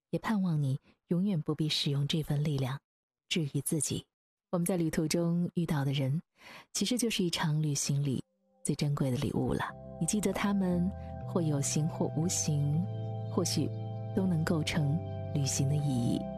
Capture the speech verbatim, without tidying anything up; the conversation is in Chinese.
也盼望你永远不必使用这份力量治愈自己。我们在旅途中遇到的人，其实就是一场旅行里最珍贵的礼物了。你记得他们，或有形或无形，或许都能构成旅行的意义。